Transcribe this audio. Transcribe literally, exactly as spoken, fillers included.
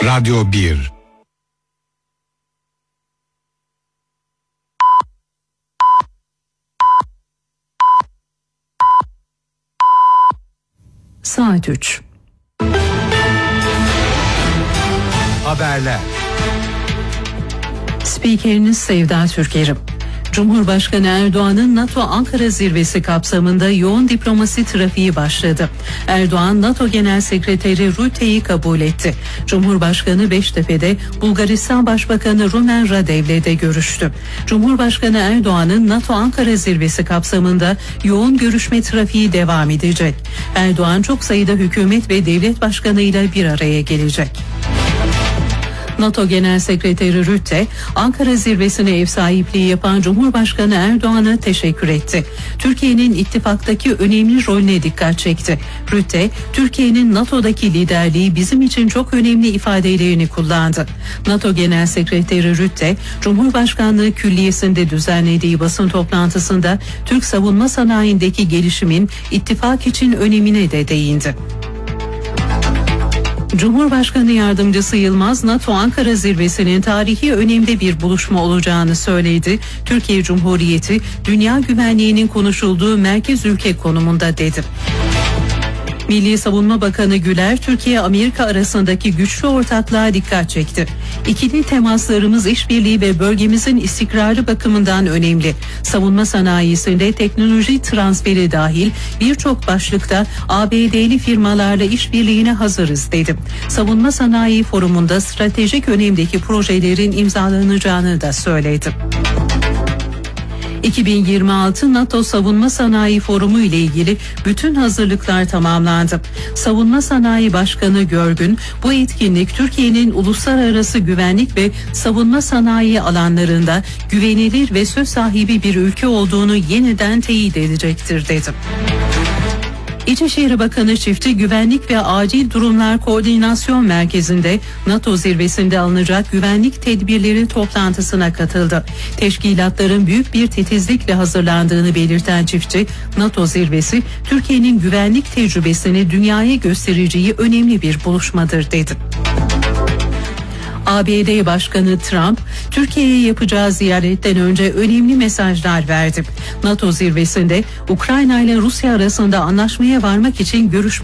Radyo bir. Saat üç. Haberler. Spikeriniz Sevda Türkerim. Cumhurbaşkanı Erdoğan'ın NATO Ankara zirvesi kapsamında yoğun diplomasi trafiği başladı. Erdoğan, NATO Genel Sekreteri Rutte'yi kabul etti. Cumhurbaşkanı Beştepe'de Bulgaristan Başbakanı Rumen Radev'le de görüştü. Cumhurbaşkanı Erdoğan'ın NATO Ankara zirvesi kapsamında yoğun görüşme trafiği devam edecek. Erdoğan çok sayıda hükümet ve devlet başkanıyla bir araya gelecek. NATO Genel Sekreteri Rutte, Ankara zirvesine ev sahipliği yapan Cumhurbaşkanı Erdoğan'a teşekkür etti. Türkiye'nin ittifaktaki önemli rolüne dikkat çekti. Rutte, Türkiye'nin NATO'daki liderliği bizim için çok önemli ifadelerini kullandı. NATO Genel Sekreteri Rutte, Cumhurbaşkanlığı Külliyesi'nde düzenlediği basın toplantısında Türk savunma sanayindeki gelişimin ittifak için önemine de değindi. Cumhurbaşkanı Yardımcısı Yılmaz, NATO Ankara zirvesinin tarihi önemli bir buluşma olacağını söyledi. Türkiye Cumhuriyeti, dünya güvenliğinin konuşulduğu merkez ülke konumunda dedi. Milli Savunma Bakanı Güler, Türkiye-Amerika arasındaki güçlü ortaklığa dikkat çekti. İkili temaslarımız işbirliği ve bölgemizin istikrarı bakımından önemli. Savunma sanayisinde teknoloji transferi dahil birçok başlıkta A B D'li firmalarla işbirliğine hazırız dedi. Savunma Sanayi Forumu'nda stratejik önemdeki projelerin imzalanacağını da söyledi. iki bin yirmi altı NATO Savunma Sanayi Forumu ile ilgili bütün hazırlıklar tamamlandı. Savunma Sanayi Başkanı Görgün, bu etkinlik Türkiye'nin uluslararası güvenlik ve savunma sanayi alanlarında güvenilir ve söz sahibi bir ülke olduğunu yeniden teyit edecektir dedi. İçişleri Bakanı Çiftçi, Güvenlik ve Acil Durumlar Koordinasyon Merkezi'nde NATO zirvesinde alınacak güvenlik tedbirleri toplantısına katıldı. Teşkilatların büyük bir titizlikle hazırlandığını belirten Çiftçi, NATO zirvesi Türkiye'nin güvenlik tecrübesini dünyaya göstereceği önemli bir buluşmadır dedi. A B D Başkanı Trump, Türkiye'ye yapacağı ziyaretten önce önemli mesajlar verdi. NATO zirvesinde Ukrayna ile Rusya arasında anlaşmaya varmak için görüşme